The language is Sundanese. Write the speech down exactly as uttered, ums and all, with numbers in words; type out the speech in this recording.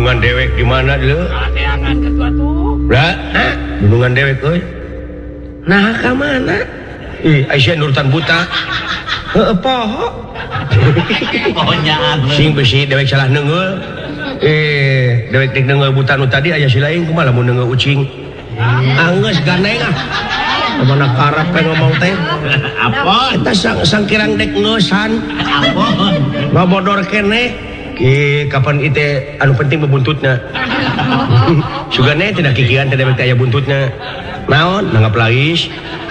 Dunungan dewek gimana dulu? Ateangan ketua tuh. Lah, hah? Dunungan dewek euy. Nah, ka mana? Ih, Aisyah nurutan buta. Heeh, poho. Pohonnya Sing besi dewek salah neungeul. Eh, dewek dik neungeul buta nu tadi aya si lain kumaha lamun neungeul ucing. Anggeus ganeng ah. Mana karep pe ngomong teh. Apon? Eta sang sangkirang dek ngeusan. Apon? Babodor keneh. Ih, kapan ite anu penting bebuntutna. Sugane tidak kikian teh dewek aya buntutna. Naon? Nanggap lais.